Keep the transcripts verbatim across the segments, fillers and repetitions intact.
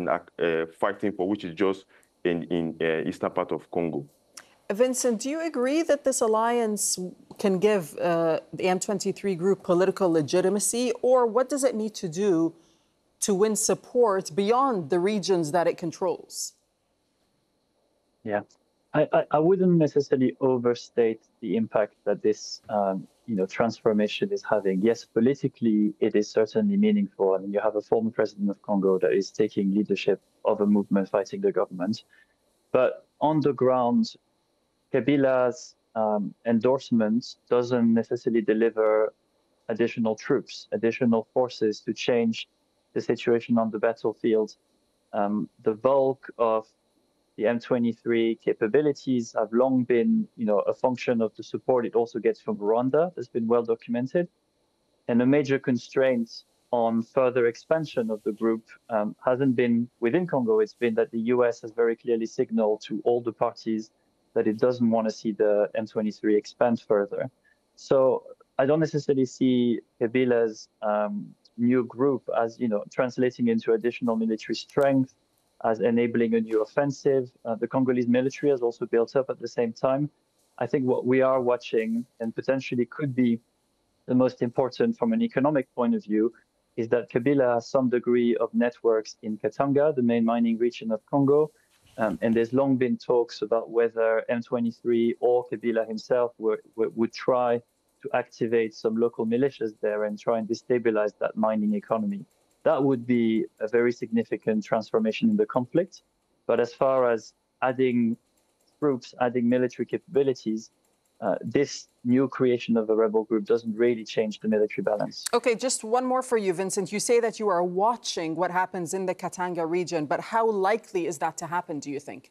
and uh, fighting for, which is just in, in uh, eastern part of Congo. Vincent, do you agree that this alliance can give uh, the M twenty-three group political legitimacy, or what does it need to do to win support beyond the regions that it controls? Yeah, I, I, I wouldn't necessarily overstate the impact that this um, you know, transformation is having. Yes, politically, it is certainly meaningful. I mean, you have a former president of Congo that is taking leadership of a movement fighting the government. But on the ground, Kabila's um, endorsement doesn't necessarily deliver additional troops, additional forces to change the situation on the battlefield. Um, the bulk of the M twenty-three capabilities have long been, you know, a function of the support it also gets from Rwanda. That's been well documented. And a major constraint on further expansion of the group um, hasn't been within Congo. It's been that the U S has very clearly signaled to all the parties that it doesn't want to see the M twenty-three expand further. So I don't necessarily see Kabila's um, new group as, you know, translating into additional military strength, as enabling a new offensive. Uh, the Congolese military has also built up at the same time. I think what we are watching, and potentially could be the most important from an economic point of view, is that Kabila has some degree of networks in Katanga, the main mining region of Congo. Um, and there's long been talks about whether M twenty-three or Kabila himself were, were, would try to activate some local militias there and try and destabilize that mining economy. That would be a very significant transformation in the conflict. But as far as adding troops, adding military capabilities, uh, this new creation of a rebel group doesn't really change the military balance. Okay, just one more for you, Vincent. You say that you are watching what happens in the Katanga region, but how likely is that to happen, do you think?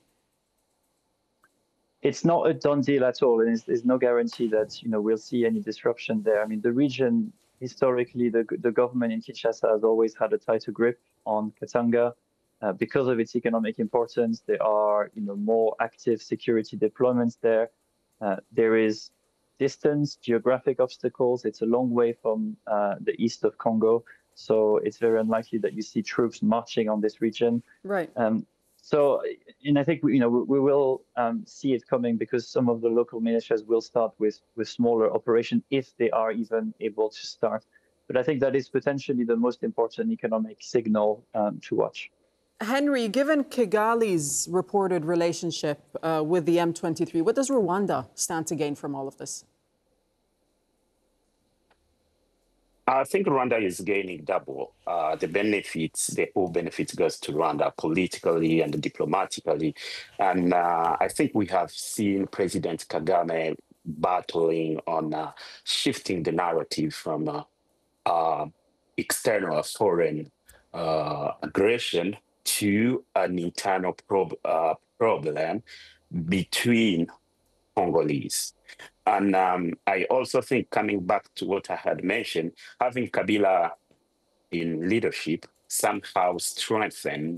It's not a done deal at all, and there's, there's no guarantee that, you know, we'll see any disruption there. I mean, the region, historically, the, the government in Kinshasa has always had a tighter grip on Katanga. Uh, because of its economic importance, there are, you know, more active security deployments there. Uh, there is distance, geographic obstacles. It's a long way from uh, the east of Congo, so it's very unlikely that you see troops marching on this region. Right. Um, so, and I think, you know, we, we will um, see it coming, because some of the local militias will start with, with smaller operations if they are even able to start. But I think that is potentially the most important economic signal um, to watch. Henry, given Kigali's reported relationship uh, with the M twenty-three, what does Rwanda stand to gain from all of this? I think Rwanda is gaining double. Uh, the benefits, the whole benefits goes to Rwanda politically and diplomatically. And uh, I think we have seen President Kagame battling on uh, shifting the narrative from uh, uh, external foreign uh, aggression to an internal prob uh, problem between Congolese. And um, I also think, coming back to what I had mentioned, having Kabila in leadership somehow strengthens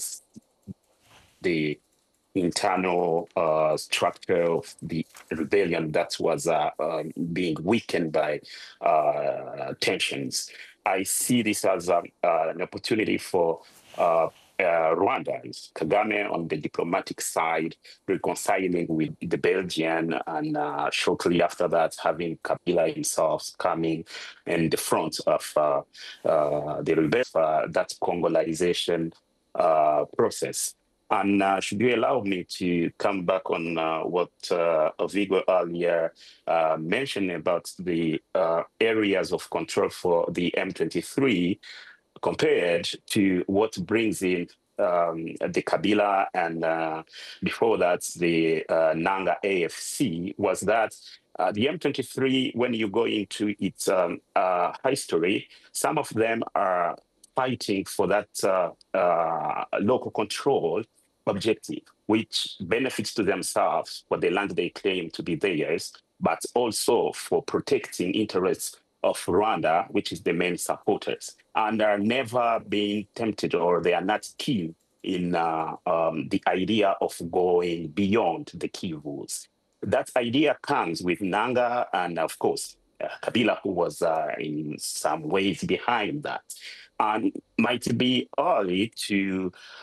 the internal uh, structure of the rebellion that was uh, um, being weakened by uh, tensions. I see this as a, uh, an opportunity for uh, Uh, Rwandans, Kagame on the diplomatic side, reconciling with the Belgian, and uh, shortly after that, having Kabila himself coming in the front of uh, uh, the rebellion, uh, that Congolization uh, process. And uh, should you allow me to come back on uh, what uh, Ovigo earlier uh, mentioned about the uh, areas of control for the M twenty-three, compared to what brings in um, the Kabila and uh, before that, the uh, Nanga A F C, was that uh, the M twenty-three, when you go into its um, uh, history, some of them are fighting for that uh, uh, local control objective, which benefits to themselves for the land they claim to be theirs, but also for protecting interests of Rwanda, which is the main supporters, and are never being tempted, or they are not keen in uh, um, the idea of going beyond the Kivus. That idea comes with Nanga and, of course, uh, Kabila, who was uh, in some ways behind that. And might be early to